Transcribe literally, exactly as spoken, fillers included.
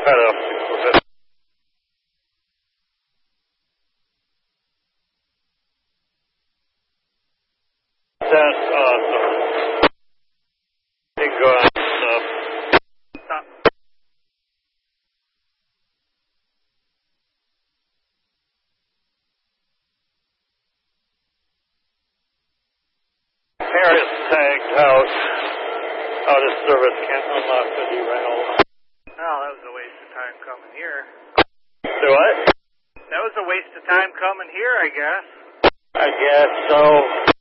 try to... That's awesome. Big God stuff. Stop. Harris tagged out. Out of service, can't unlock the derail. Oh, that was a waste of time coming here. Do what? That was a waste of time coming here, I guess. I guess so.